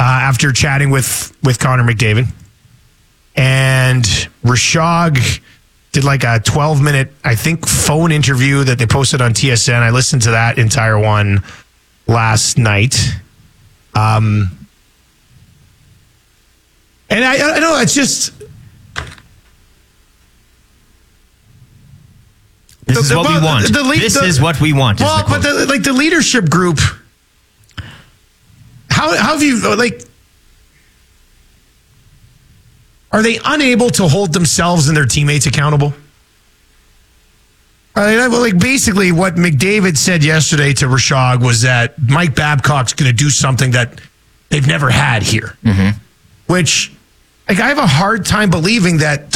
after chatting with Connor McDavid. And Rashog did like a 12-minute, I think, phone interview that they posted on TSN. I listened to that entire one last night. And I know it's just... This is what we want. This is what we want. Well, but the leadership group, how have you, like... Are they unable to hold themselves and their teammates accountable? Like basically what McDavid said yesterday to Rashog was that Mike Babcock's going to do something that they've never had here. Mm-hmm. Which, like, I have a hard time believing that